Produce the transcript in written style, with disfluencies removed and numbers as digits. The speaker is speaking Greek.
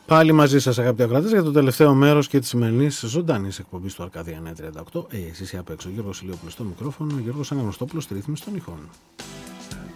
Πάλι μαζί σας αγαπητοί ακροατές για το τελευταίο μέρος και της σημερινής ζωντανής εκπομπής του Αρκαδία 938. Εσείς απ' έξω, Γιώργος Ηλιόπουλος στο μικρόφωνο, Γιώργος Αναγνωστόπουλος στη ρύθμιση των ηχών.